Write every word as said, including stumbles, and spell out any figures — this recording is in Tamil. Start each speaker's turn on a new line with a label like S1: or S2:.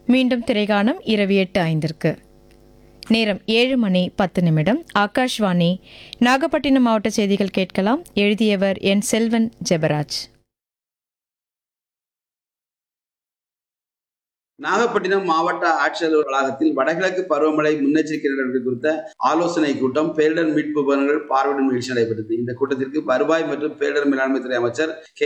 S1: மீண்டும் திரைகாணம் இரவு எட்டு ஐந்திற்கு. நேரம் ஏழு மணி பத்து நிமிடம். ஆகாஷ்வாணி நாகப்பட்டினம் மாவட்ட செய்திகள் கேட்கலாம். எழுதியவர் என் செல்வன் ஜெபராஜ்.
S2: நாகப்பட்டினம் மாவட்ட ஆட்சியர் வளாகத்தில் வடகிழக்கு பருவமழை முன்னெச்சரிக்கை நடவடிக்கை குறித்த ஆலோசனை கூட்டம் பேரிடர் மீட்பு உபகரணங்கள் பார்வையிடும் நிகழ்ச்சி நடைபெற்றது. இந்த கூட்டத்திற்கு வருவாய் மற்றும் பேரிடர் மேலாண்மை துறை அமைச்சர் கே